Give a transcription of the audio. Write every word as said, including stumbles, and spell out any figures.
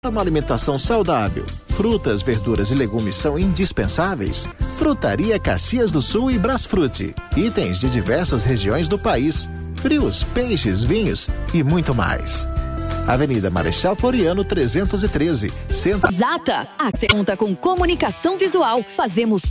Uma alimentação saudável, frutas, verduras e legumes são indispensáveis? Frutaria Caxias do Sul e Brasfruti. Itens de diversas regiões do país, frios, peixes, vinhos e muito mais. Avenida Marechal Floriano trezentos e treze, Centro. Exata. A conta com comunicação visual. Fazemos